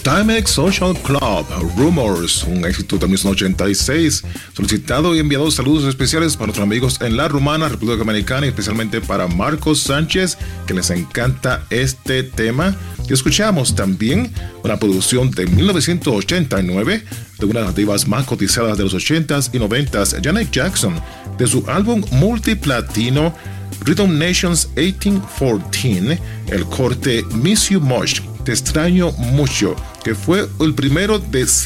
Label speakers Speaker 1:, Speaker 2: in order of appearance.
Speaker 1: Timex Social Club, Rumors, un éxito de 1986, solicitado y enviado saludos especiales para nuestros amigos en La Romana, República Dominicana, y especialmente para Marcos Sánchez, que les encanta este tema. Y escuchamos también una producción de 1989 de una de las divas más cotizadas de los 80s y 90s, Janet Jackson, de su álbum multiplatino Rhythm Nations 1814, el corte Miss You Much, Te extraño mucho, que fue el primero de